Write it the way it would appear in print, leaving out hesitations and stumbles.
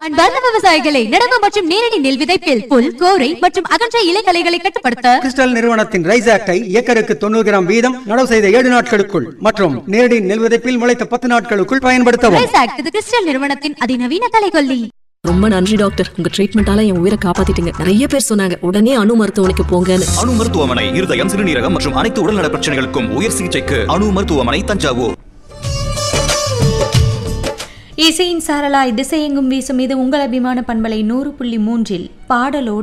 அன்பார்ந்த விவசாயிகளை நடவு மற்றும் நேரடி நெல் விதைப்பில் புல், கோரை மற்றும் அகன்ற இலைகளைகளை கட்டுப்படுத்த கிறிஸ்டல் நிறுவனத்தின் ரைஸ் ஆக்டை ஏக்கருக்கு 90 கிராம் வீதம் நடவு செய்த 7 நாட்களுக்குள் மற்றும் நேரடி நெல் விதைப்பில் முளைத்த 10 நாட்களுக்குள் பயன்படுத்தவும். ரைஸ் ஆக்ட் இது கிறிஸ்டல் நிறுவனத்தின் அதிநவீன கலைகொல்லி. ரொம்ப நன்றி டாக்டர், உங்க ட்ரீட்மெண்டால என் உயிரை காப்பாத்திட்டீங்க. நிறைய பேர் சொன்னாங்க உடனே அணு மருத்துவமனைக்கு போங்கன்னு. அணு மருத்துவமனை இருதயம், சிறுநீரகம் மற்றும் அனைத்து உடல்நல பிரச்சனைகளுக்கும் உயர் சிகிச்சைக்கு அணு மருத்துவமனை, தஞ்சாவூர். இசையின் சாரலாய் திசையெங்கும் வீசும் இது உங்கள் அபிமான பண்பலை 100.3 பாடலோடு